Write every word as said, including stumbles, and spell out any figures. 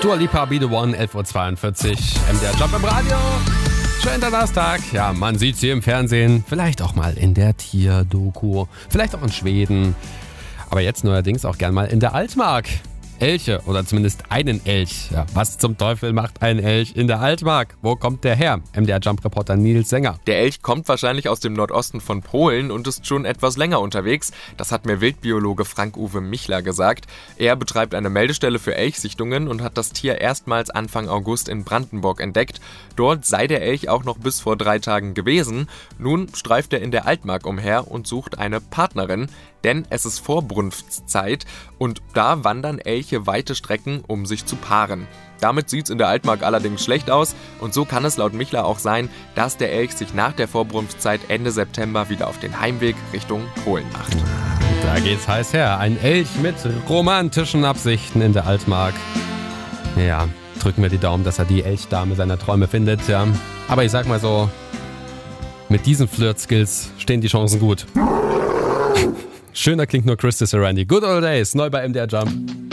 Dua Lipa, Be The One, elf Uhr zweiundvierzig, M D R Jump im Radio. Schönen Donnerstag. Ja, man sieht sie im Fernsehen, vielleicht auch mal in der Tierdoku, vielleicht auch in Schweden. Aber jetzt neuerdings auch gern mal in der Altmark. Elche oder zumindest einen Elch. Ja, was zum Teufel macht ein Elch in der Altmark? Wo kommt der her? M D R Jump-Reporter Nils Sänger. Der Elch kommt wahrscheinlich aus dem Nordosten von Polen und ist schon etwas länger unterwegs. Das hat mir Wildbiologe Frank-Uwe Michler gesagt. Er betreibt eine Meldestelle für Elchsichtungen und hat das Tier erstmals Anfang August in Brandenburg entdeckt. Dort sei der Elch auch noch bis vor drei Tagen gewesen. Nun streift er in der Altmark umher und sucht eine Partnerin. Denn es ist Vorbrunftszeit und da wandern Elche weite Strecken, um sich zu paaren. Damit sieht es in der Altmark allerdings schlecht aus und so kann es laut Michler auch sein, dass der Elch sich nach der Vorbrunftzeit Ende September wieder auf den Heimweg Richtung Polen macht. Da geht's heiß her. Ein Elch mit romantischen Absichten in der Altmark. Ja, drücken wir die Daumen, dass er die Elchdame seiner Träume findet. Ja. Aber ich sag mal so, mit diesen Flirt-Skills stehen die Chancen gut. Schöner klingt nur Chris Sarandon. Good Old Days, neu bei M D R Jump.